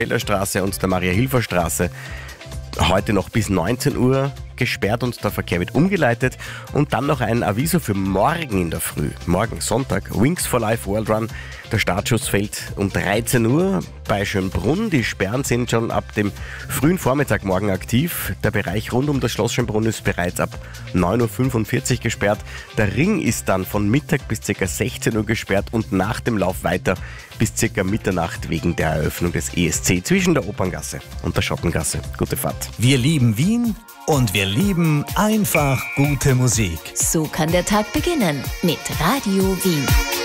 Straße und der Maria-Hilfer-Straße heute noch bis 19 Uhr gesperrt und der Verkehr wird umgeleitet. Und dann noch ein Aviso für morgen in der Früh, morgen Sonntag, Wings for Life World Run. Der Startschuss fällt um 13 Uhr bei Schönbrunn. Die Sperren sind schon ab dem frühen Vormittag morgen aktiv. Der Bereich rund um das Schloss Schönbrunn ist bereits ab 9.45 Uhr gesperrt. Der Ring ist dann von Mittag bis ca. 16 Uhr gesperrt und nach dem Lauf weiter bis ca. Mitternacht wegen der Eröffnung des ESC zwischen der Operngasse und der Schottengasse. Gute Fahrt. Wir lieben Wien und wir lieben einfach gute Musik. So kann der Tag beginnen mit Radio Wien.